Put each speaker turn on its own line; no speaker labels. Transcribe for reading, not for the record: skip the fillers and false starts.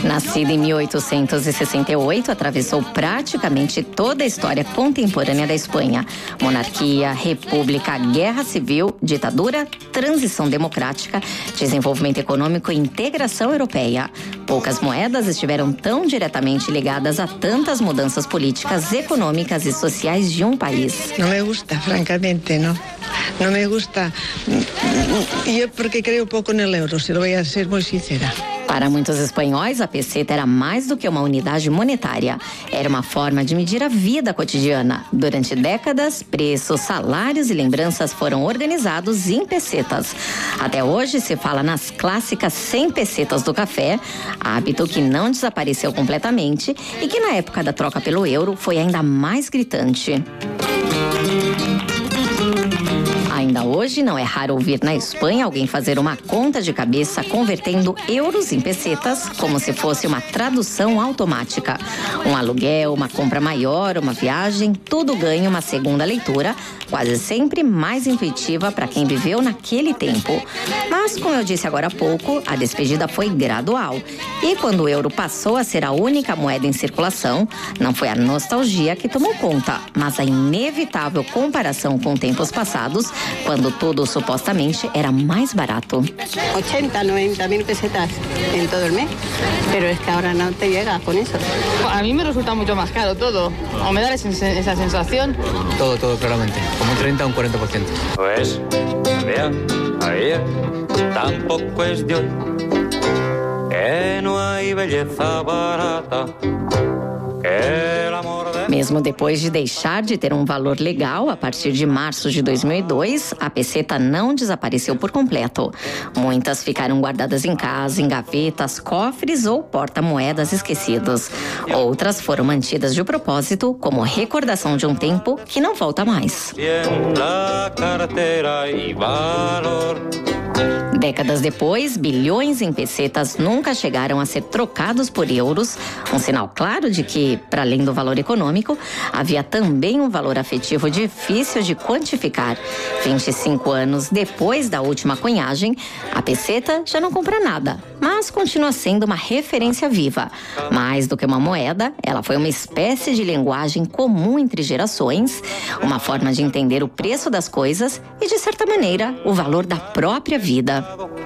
Nascida em 1868, atravessou praticamente toda a história contemporânea da Espanha. Monarquia, república, guerra civil, ditadura, transição democrática, desenvolvimento econômico e integração europeia. Poucas moedas estiveram tão diretamente ligadas a tantas mudanças políticas, econômicas e sociais de um país.
Não me gusta, francamente, não. Não me gusta. Eu porque creio pouco no euro, se lo voy a ser muito sincera.
Para muitos espanhóis, a peseta era mais do que uma unidade monetária. Era uma forma de medir a vida cotidiana. Durante décadas, preços, salários e lembranças foram organizados em pesetas. Até hoje se fala nas clássicas 100 pesetas do café, hábito que não desapareceu completamente e que na época da troca pelo euro foi ainda mais gritante. Ainda hoje, não é raro ouvir na Espanha alguém fazer uma conta de cabeça convertendo euros em pesetas, como se fosse uma tradução automática. Um aluguel, uma compra maior, uma viagem, tudo ganha uma segunda leitura, quase sempre mais intuitiva para quem viveu naquele tempo. Mas, como eu disse agora há pouco, a despedida foi gradual. E quando o euro passou a ser a única moeda em circulação, não foi a nostalgia que tomou conta, mas a inevitável comparação com tempos passados, quando tudo supostamente era mais barato.
80, 90 mil pesetas en todo el mes, pero es que ahora no te llega con eso.
A mí me resulta mucho más caro todo, o me da esa sensación.
Todo, claramente, como un 30 o un 40%.
Pues, vean, ahí, tampoco es de hoy, que no hay belleza barata.
Mesmo depois de deixar de ter um valor legal a partir de março de 2002, a peseta não desapareceu por completo. Muitas ficaram guardadas em casa, em gavetas, cofres ou porta-moedas esquecidos. Outras foram mantidas de propósito como recordação de um tempo que não volta mais. Décadas depois, bilhões em pesetas nunca chegaram a ser trocados por euros, um sinal claro de que, para além do valor econômico, havia também um valor afetivo difícil de quantificar. 25 anos depois da última cunhagem, a peseta já não compra nada, mas continua sendo uma referência viva. Mais do que uma moeda, ela foi uma espécie de linguagem comum entre gerações, uma forma de entender o preço das coisas e, de certa maneira, o valor da própria vida.